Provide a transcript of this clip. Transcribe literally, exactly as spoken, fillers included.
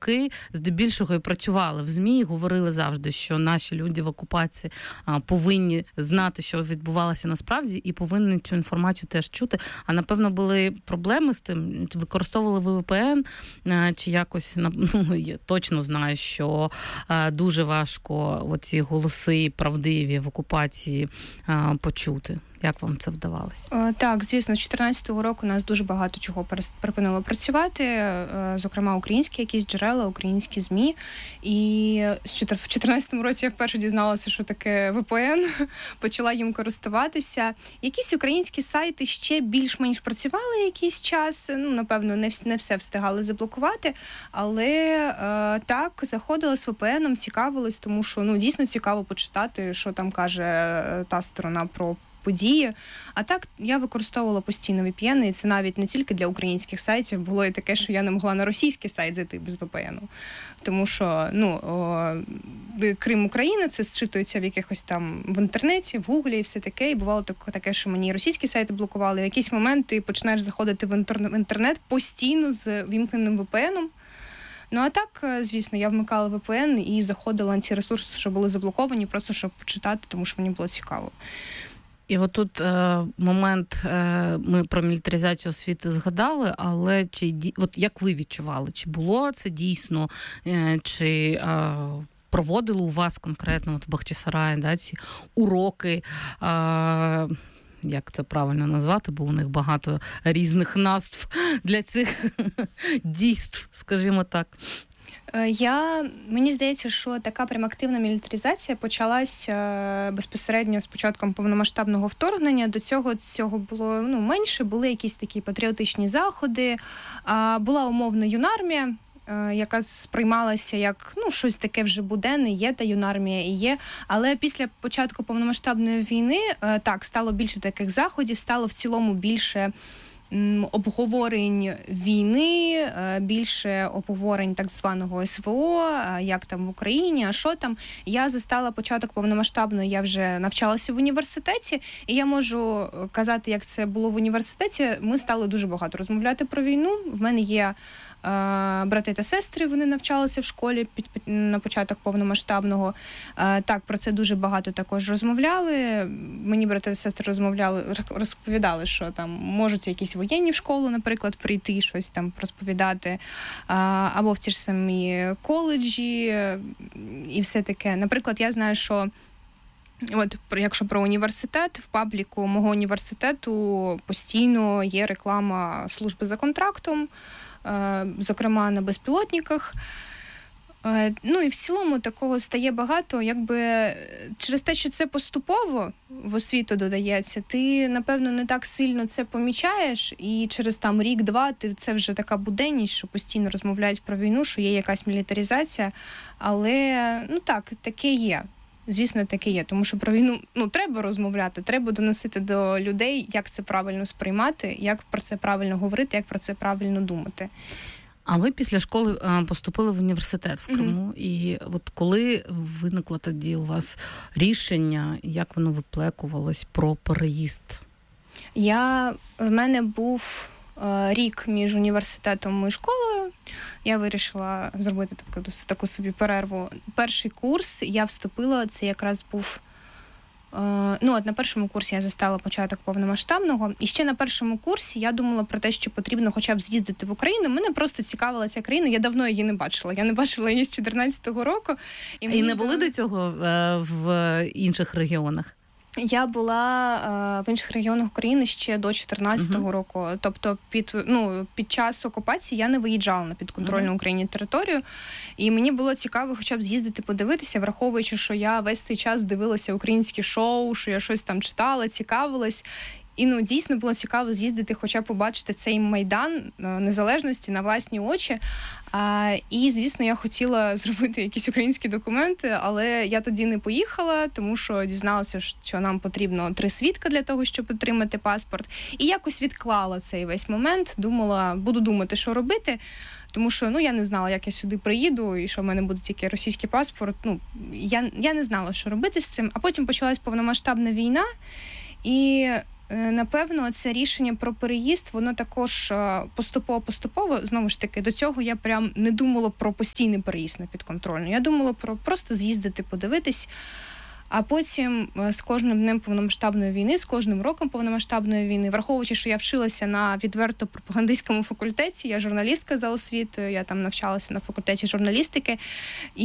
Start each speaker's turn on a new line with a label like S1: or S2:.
S1: роки здебільшого і працювали в ЗМІ, і говорили завжди, що наші люди в окупації повинні знати, що відбувалося насправді, і повинні цю інформацію теж чути. А, напевно, були проблеми з тим? Використовували ви ве пе ен? Чи якось, ну, я точно знаю, що дуже важко оці голоси правдиві в окупації почути. Як вам це вдавалося?
S2: Так, звісно, з чотирнадцятого року у нас дуже багато чого припинило працювати, зокрема українські якісь джерела, українські ЗМІ. І в чотирнадцятому році я вперше дізналася, що таке ве пе ен, почала їм користуватися. Якісь українські сайти ще більш-менш працювали якийсь час, ну, напевно, не, не все встигали заблокувати, але так, заходила з ве пе еном, цікавилась, тому що, ну, дійсно цікаво почитати, що там каже та сторона про події. А так, я використовувала постійно ве пе ен, і це навіть не тільки для українських сайтів. Було і таке, що я не могла на російський сайт зайти без ве пе ену. Тому що, ну, о, Крим Україна, це зчитується в якихось там в інтернеті, в Гуглі і все таке. І бувало таке, що мені російські сайти блокували. В якийсь момент ти починаєш заходити в інтернет постійно з вімкненим ве пе еном. Ну, а так, звісно, я вмикала ве пе ен і заходила на ці ресурси, що були заблоковані, просто щоб почитати, тому що мені було цікаво.
S1: І от тут е, момент, е, ми про мілітаризацію освіти згадали, але чи от як ви відчували, чи було це дійсно, е, чи е, проводили у вас конкретно от в Бахчисараї, да, ці уроки, е, як це правильно назвати, бо у них багато різних назв для цих дійств, скажімо так.
S2: Я, мені здається, що така прям активна мілітаризація почалась безпосередньо з початком повномасштабного вторгнення. До цього цього було, ну, менше, були якісь такі патріотичні заходи, була умовна юнармія, яка сприймалася як, ну, щось таке вже буденне, є та юнармія і є. Але після початку повномасштабної війни, так, стало більше таких заходів, стало в цілому більше обговорень війни, більше обговорень так званого ес ве о, як там в Україні, а що там. Я застала початок повномасштабної, я вже навчалася в університеті, і я можу казати, як це було в університеті. Ми стали дуже багато розмовляти про війну. В мене є брати та сестри, вони навчалися в школі під, під, на початок повномасштабного. Так, про це дуже багато також розмовляли. Мені брати та сестри розмовляли, розповідали, що там можуть якісь воєнні в школу, наприклад, прийти, щось там розповідати. Або в ті ж самі коледжі і все таке. Наприклад, я знаю, що от, якщо про університет, в пабліку мого університету постійно є реклама служби за контрактом, зокрема на безпілотниках. Ну і в цілому такого стає багато, якби через те, що це поступово в освіту додається, ти, напевно, не так сильно це помічаєш, і через там рік-два ти це вже така буденність, що постійно розмовляють про війну, що є якась мілітаризація, але, ну так, таке є. Звісно, таке є, тому що про війну, ну, треба розмовляти, треба доносити до людей, як це правильно сприймати, як про це правильно говорити, як про це правильно думати.
S1: А ви після школи поступили в університет в Криму, mm-hmm. і от коли виникло тоді у вас рішення, як воно виплекувалось про переїзд?
S2: Я, в мене був е, рік між університетом і школою. Я вирішила зробити таку, таку собі перерву. Перший курс я вступила, це якраз був... Ну, от на першому курсі я застала початок повномасштабного. І ще на першому курсі я думала про те, що потрібно хоча б з'їздити в Україну. Мене просто цікавила ця країна. Я давно її не бачила. Я не бачила її з чотирнадцятого року.
S1: І, і не були до цього в інших регіонах?
S2: Я була е, в інших регіонах України ще до чотирнадцятого uh-huh. року. Тобто під, ну, під час окупації я не виїжджала на підконтрольну uh-huh. Україні територію. І мені було цікаво хоча б з'їздити, подивитися, враховуючи, що я весь цей час дивилася українські шоу, що я щось там читала, цікавилась. І, ну, дійсно було цікаво з'їздити, хоча б побачити цей Майдан Незалежності на власні очі. А, і, звісно, я хотіла зробити якісь українські документи, але я тоді не поїхала, тому що дізналася, що нам потрібно три свідка для того, щоб отримати паспорт. І якось відклала цей весь момент, думала, буду думати, що робити. Тому що, ну, я не знала, як я сюди приїду, і що в мене буде тільки російський паспорт. Ну, я, я не знала, що робити з цим. А потім почалась повномасштабна війна, і Напевно, це рішення про переїзд, воно також поступово-поступово, знову ж таки, до цього я прям не думала про постійний переїзд на підконтрольну. Я думала про просто з'їздити, подивитись. А потім з кожним днем повномасштабної війни, з кожним роком повномасштабної війни, враховуючи, що я вчилася на відверто пропагандистському факультеті, я журналістка за освітою, я там навчалася на факультеті журналістики, і